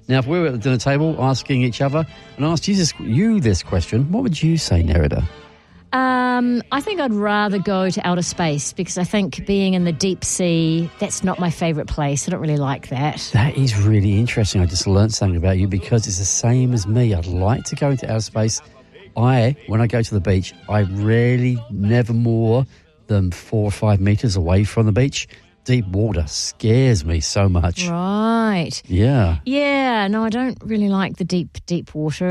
Now, if we were at the dinner table asking each other and asked you this question, what would you say, Nerida? I think I'd rather go to outer space because I think being in the deep sea, that's not my favourite place. I don't really like that. That is really interesting. I just learned something about you because it's the same as me. I'd like to go into outer space. When I go to the beach, I never more than 4 or 5 metres away from the beach. Deep water scares me so much. Right. Yeah. Yeah, no, I don't really like the deep water.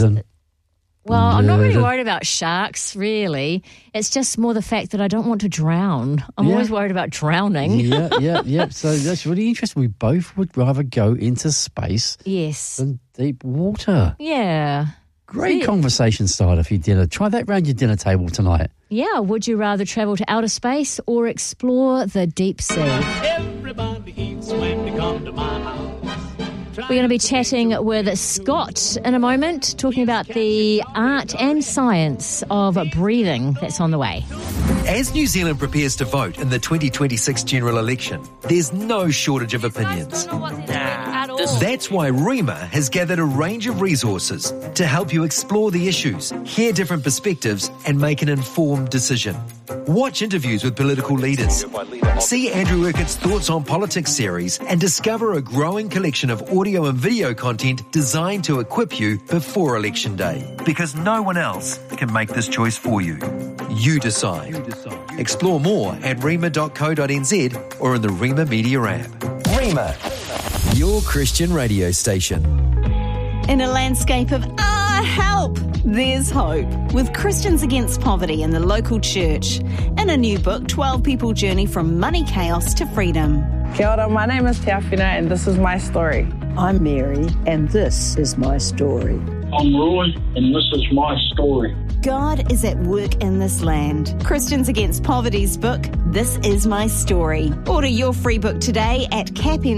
I'm not really worried about sharks, really. It's just more the fact that I don't want to drown. I'm always worried about drowning. Yeah. So that's really interesting. We both would rather go into space than deep water. Yeah. Great conversation starter for your dinner. Try that around your dinner table tonight. Yeah, would you rather travel to outer space or explore the deep sea? Everybody eats when they come to my house. We're going to be chatting with Scott in a moment, talking about the art and science of breathing that's on the way. As New Zealand prepares to vote in the 2026 general election, there's no shortage of opinions. That's why REMA has gathered a range of resources to help you explore the issues, hear different perspectives, and make an informed decision. Watch interviews with political leaders. See Andrew Urquhart's Thoughts on Politics series and discover a growing collection of audio and video content designed to equip you before Election Day. Because no one else can make this choice for you. You decide. Explore more at rema.co.nz or in the Rema Media app. Rema, your Christian radio station. In a landscape of help, there's hope with Christians Against Poverty in the local church. In a new book, 12 People Journey from Money Chaos to Freedom. Kia ora, my name is Teafina and this is my story. I'm Mary and this is my story. I'm Roy and this is my story. God is at work in this land. Christians Against Poverty's book, This Is My Story. Order your free book today at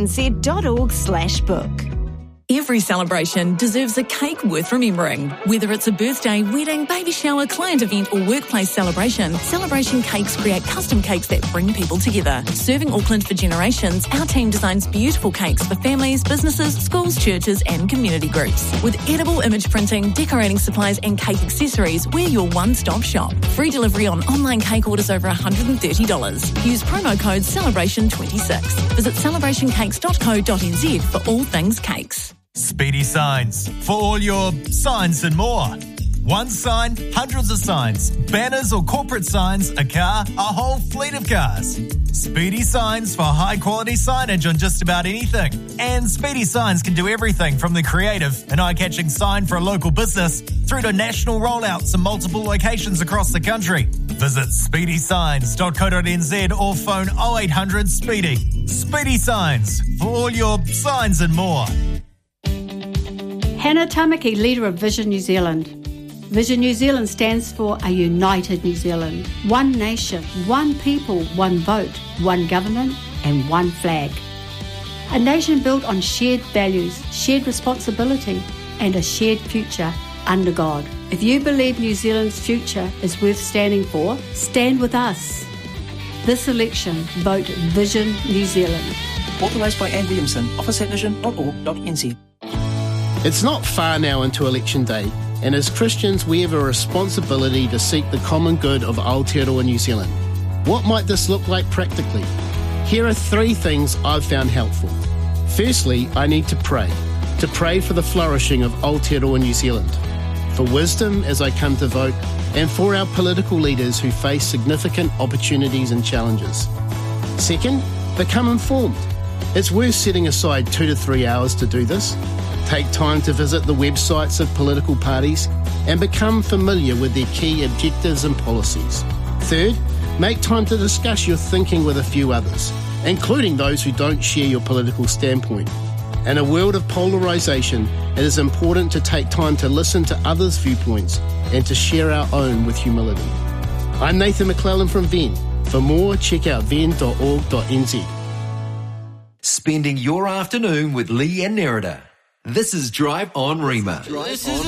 capnz.org/book. Every celebration deserves a cake worth remembering. Whether it's a birthday, wedding, baby shower, client event or workplace celebration, Celebration Cakes create custom cakes that bring people together. Serving Auckland for generations, our team designs beautiful cakes for families, businesses, schools, churches and community groups. With edible image printing, decorating supplies and cake accessories, we're your one-stop shop. Free delivery on online cake orders over $130. Use promo code CELEBRATION26. Visit celebrationcakes.co.nz for all things cakes. Speedy Signs, for all your signs and more. One sign, hundreds of signs, banners or corporate signs, a car, a whole fleet of cars. Speedy Signs for high quality signage on just about anything. And Speedy Signs can do everything from the creative and eye-catching sign for a local business through to national rollouts in multiple locations across the country. Visit speedysigns.co.nz or phone 0800 SPEEDY. Speedy Signs, for all your signs and more. Hannah Tamaki, leader of Vision New Zealand. Vision New Zealand stands for a united New Zealand. One nation, one people, one vote, one government and one flag. A nation built on shared values, shared responsibility and a shared future under God. If you believe New Zealand's future is worth standing for, stand with us. This election, vote Vision New Zealand. Authorised by Anne Williamson, office at vision.org.nz. It's not far now into Election Day, and as Christians we have a responsibility to seek the common good of Aotearoa New Zealand. What might this look like practically? Here are 3 things I've found helpful. Firstly, I need to pray for the flourishing of Aotearoa New Zealand, for wisdom as I come to vote, and for our political leaders who face significant opportunities and challenges. Second, become informed. It's worth setting aside 2 to 3 hours to do this. Take time to visit the websites of political parties and become familiar with their key objectives and policies. Third, make time to discuss your thinking with a few others, including those who don't share your political standpoint. In a world of polarisation, it is important to take time to listen to others' viewpoints and to share our own with humility. I'm Nathan McClellan from VEN. For more, check out ven.org.nz. Spending your afternoon with Lee and Nerida. This is Drive on Rema.